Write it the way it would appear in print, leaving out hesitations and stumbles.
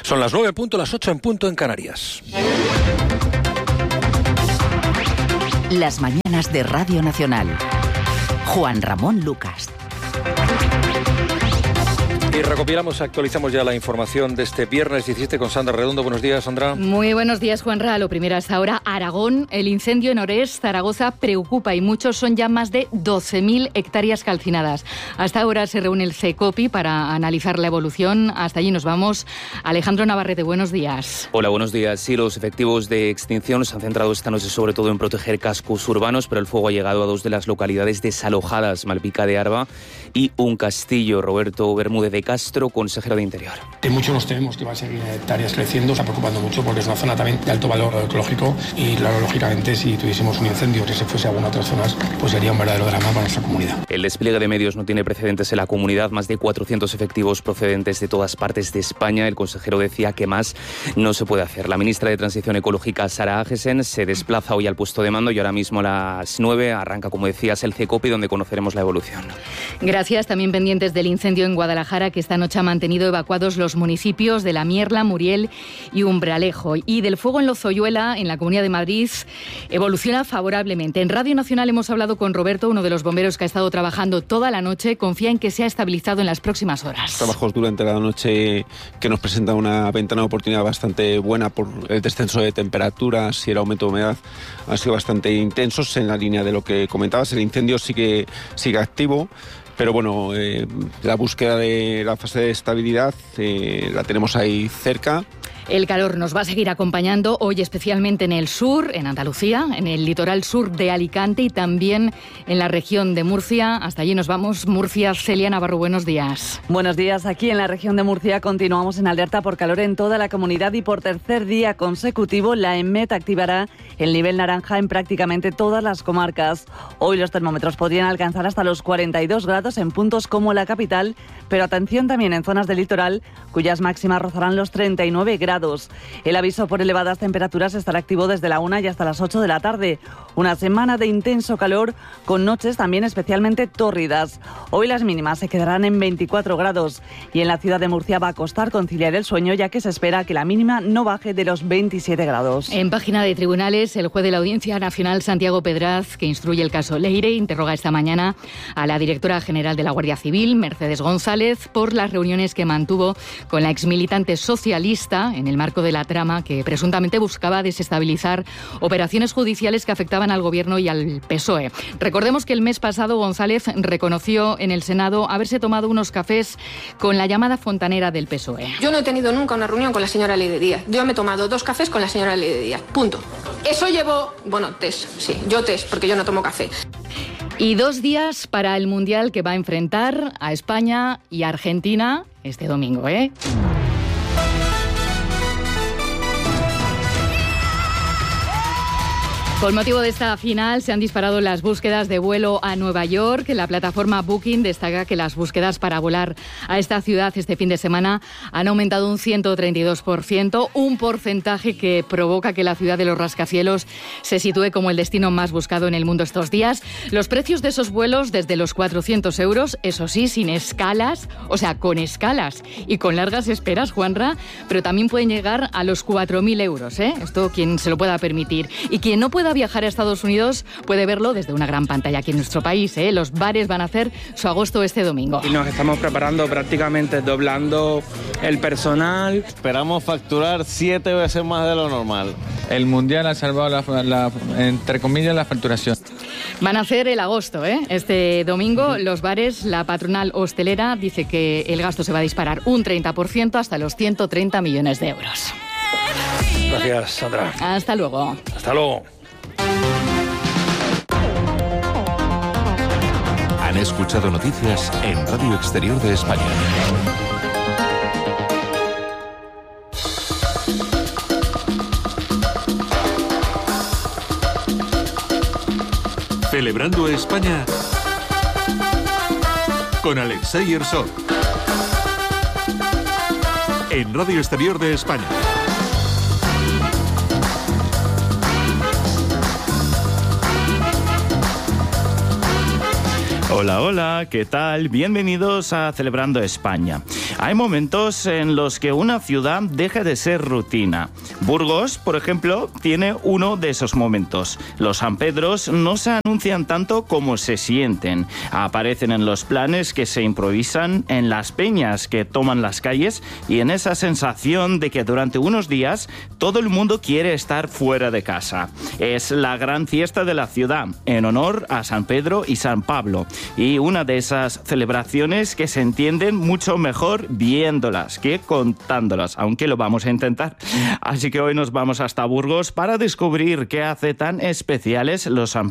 Son las 9 en punto, las 8 en punto en Canarias. Las mañanas de Radio Nacional. Juan Ramón Lucas. Y recopilamos, actualizamos ya la información de este viernes 17 con Sandra Redondo. Buenos días, Sandra. Muy buenos días, Juanra. Lo primero hasta ahora, Aragón. El incendio en Orés, Zaragoza, preocupa y muchos. Son ya más de 12.000 hectáreas calcinadas. Hasta ahora se reúne el CECOPI para analizar la evolución. Hasta allí nos vamos. Alejandro Navarrete, buenos días. Hola, buenos días. Sí, los efectivos de extinción se han centrado esta noche sobre todo en proteger cascos urbanos, pero el fuego ha llegado a dos de las localidades desalojadas, Malpica de Arba y Un Castillo. Roberto Bermúdez de Castro, consejero de Interior. Muchos nos tememos que va a seguir hectáreas creciendo, está preocupando mucho porque es una zona también de alto valor ecológico y claro, lógicamente si tuviésemos un incendio que se fuese a algunas otras zonas, pues sería un verdadero drama para nuestra comunidad. El despliegue de medios no tiene precedentes en la comunidad, más de 400 efectivos procedentes de todas partes de España. El consejero decía que más no se puede hacer. La ministra de Transición Ecológica, Sara Agesen, se desplaza hoy al puesto de mando y ahora mismo a las 9 arranca, como decías, el CECOPI, donde conoceremos la evolución. Gracias. También pendientes del incendio en Guadalajara, que esta noche ha mantenido evacuados los municipios de La Mierla, Muriel y Umbralejo. Y del fuego en Lozoyuela, en la Comunidad de Madrid, evoluciona favorablemente. En Radio Nacional hemos hablado con Roberto, uno de los bomberos que ha estado trabajando toda la noche. Confía en que sea estabilizado en las próximas horas. Trabajos durante la noche que nos presenta una ventana de oportunidad bastante buena por el descenso de temperaturas y el aumento de humedad. Han sido bastante intensos en la línea de lo que comentabas. El incendio sigue activo. Pero bueno, la búsqueda de la fase de estabilidad la tenemos ahí cerca. El calor nos va a seguir acompañando hoy, especialmente en el sur, en Andalucía, en el litoral sur de Alicante y también en la región de Murcia. Hasta allí nos vamos. Murcia, Celia Navarro, buenos días. Buenos días. Aquí en la región de Murcia continuamos en alerta por calor en toda la comunidad y por tercer día consecutivo la EMET activará el nivel naranja en prácticamente todas las comarcas. Hoy los termómetros podrían alcanzar hasta los 42 grados en puntos como la capital, pero atención también en zonas del litoral cuyas máximas rozarán los 39 grados. El aviso por elevadas temperaturas estará activo desde la 1 y hasta las 8 de la tarde. Una semana de intenso calor con noches también especialmente tórridas. Hoy las mínimas se quedarán en 24 grados y en la ciudad de Murcia va a costar conciliar el sueño, ya que se espera que la mínima no baje de los 27 grados. En página de tribunales, el juez de la Audiencia Nacional, Santiago Pedraz, que instruye el caso Leire, interroga esta mañana a la directora general de la Guardia Civil, Mercedes González, por las reuniones que mantuvo con la exmilitante socialista en el marco de la trama que presuntamente buscaba desestabilizar operaciones judiciales que afectaban al Gobierno y al PSOE. Recordemos que el mes pasado González reconoció en el Senado haberse tomado unos cafés con la llamada fontanera del PSOE. Yo no he tenido nunca una reunión con la señora Leire Díaz. Yo me he tomado 2 cafés con la señora Leire Díaz. Punto. Eso llevo... Bueno, test, sí. Yo test, porque yo no tomo café. Y 2 días para el Mundial que va a enfrentar a España y Argentina este domingo, ¿eh? Con motivo de esta final se han disparado las búsquedas de vuelo a Nueva York. La plataforma Booking destaca que las búsquedas para volar a esta ciudad este fin de semana han aumentado un 132%, un porcentaje que provoca que la ciudad de los rascacielos se sitúe como el destino más buscado en el mundo estos días. Los precios de esos vuelos desde los 400 euros, eso sí, sin escalas, o sea, con escalas y con largas esperas, Juanra, pero también pueden llegar a los 4.000 euros, ¿eh? Esto quien se lo pueda permitir. Y quien no pueda viajar a Estados Unidos puede verlo desde una gran pantalla aquí en nuestro país, ¿eh? Los bares van a hacer su agosto este domingo. Y nos estamos preparando prácticamente doblando el personal. Esperamos facturar 7 veces más de lo normal. El Mundial ha salvado, entre comillas, la facturación. Van a hacer el agosto, ¿eh? Este domingo los bares, la patronal hostelera dice que el gasto se va a disparar un 30% hasta los 130 millones de euros. Gracias, Sandra. Hasta luego. Hasta luego. Han escuchado noticias en Radio Exterior de España. Celebrando España con Alexei Ersov. En Radio Exterior de España. Hola, hola, ¿qué tal? Bienvenidos a Celebrando España. Hay momentos en los que una ciudad deja de ser rutina. Burgos, por ejemplo, tiene uno de esos momentos. Los San Pedros no se anuncian tanto como se sienten. Aparecen en los planes que se improvisan, en las peñas que toman las calles y en esa sensación de que durante unos días todo el mundo quiere estar fuera de casa. Es la gran fiesta de la ciudad, en honor a San Pedro y San Pablo. Y una de esas celebraciones que se entienden mucho mejor viéndolas que contándolas, aunque lo vamos a intentar. Así que hoy nos vamos hasta Burgos para descubrir qué hace tan especiales los San